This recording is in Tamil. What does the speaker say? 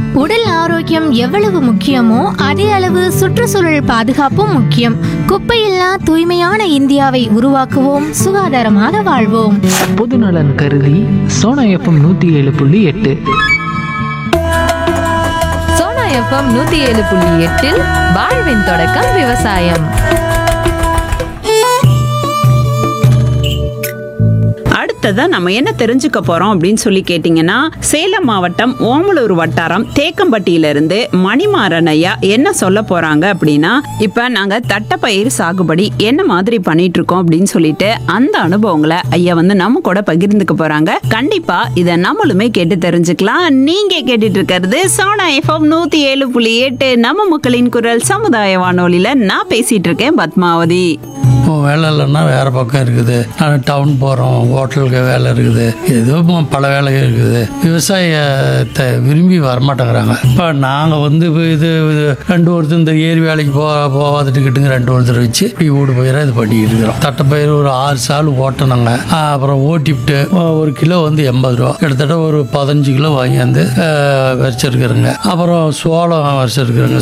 உடல் ஆரோக்கியம் எவ்வளவு முக்கியமோ அதே அளவு சுற்றுச்சூழல் பாதுகாப்பும் முக்கியம். குப்பையில்லா தூய்மையான இந்தியாவை உருவாக்குவோம், சுகாதாரமாக வாழ்வோம். பொதுநலன் கருதி சோனா எஃப்எம் 107.8. சோனா எஃப்எம் 107.8 வாழ்வின் தொடக்கம் விவசாயம். அடுத்ததா நம்ம என்ன தெரிஞ்சுக்க போறோம் அப்படின்னு சொல்லி கேட்டீங்கன்னா, சேலம் மாவட்டம் ஓமலூர் வட்டாரம் தேக்கம்பட்டியிலிருந்து மணிமாறன் ஐயா என்ன சொல்ல போறாங்க அப்படின்னா, இப்ப நாங்க தட்டப்பயிர் சாகுபடி என்ன மாதிரி பண்ணிட்டு இருக்கோம் அப்படின்னு சொல்லிட்டு அந்த அனுபவங்களை ஐயா நம்ம கூட பகிர்ந்துக்க போறாங்க. கண்டிப்பா இதை நம்மளுமே கேட்டு தெரிஞ்சுக்கலாம். நீங்க கேட்டுட்டு இருக்கிறது சோனா எஃப்எம் 107.8 நம்ம மக்களின் குரல் சமுதாய வானொலியில நான் பேசிட்டு இருக்கேன் பத்மாவதி. வேலை இல்லைன்னா வேறு பக்கம் இருக்குது. நான் டவுன் போகிறோம், ஹோட்டலுக்கு வேலை இருக்குது, ஏதோ பல வேலைகள் இருக்குது. விவசாயத்தை விரும்பி வரமாட்டேங்கிறாங்க. இப்போ நாங்கள் இது ஒருத்தர் இந்த ஏரி வேலைக்கு போகாதுட்டுக்கிட்டுங்க ஒருத்தர் வச்சு இப்படி வீடு பயிராக இது பண்ணிக்கிட்டு இருக்கிறோம். தட்டைப்பயிர் ஒரு 6 சால் ஓட்டினாங்க. அப்புறம் ஓட்டிவிட்டு 1 கிலோ 80 ரூபா, கிட்டத்தட்ட ஒரு 15 கிலோ வாங்கியாந்து வச்சிருக்கிறேங்க. அப்புறம் சோளம் வச்சிருக்கிறேங்க.